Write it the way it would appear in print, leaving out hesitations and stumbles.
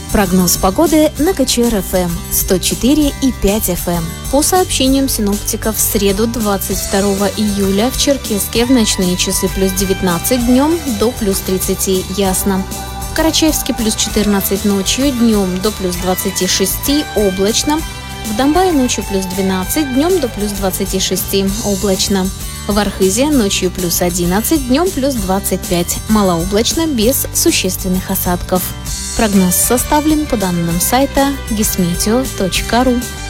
Прогноз погоды на КЧР-ФМ 104,5 FM. По сообщениям синоптиков, в среду 22 июля в Черкесске в ночные часы плюс 19, днем до плюс 30 ясно. В Карачаевске плюс 14 ночью, днем до плюс 26 облачно. В Домбае ночью плюс 12, днем до плюс 26 облачно. В Архизе ночью плюс 11, днем плюс 25, малооблачно без существенных осадков. Прогноз составлен по данным сайта gismeteo.ru.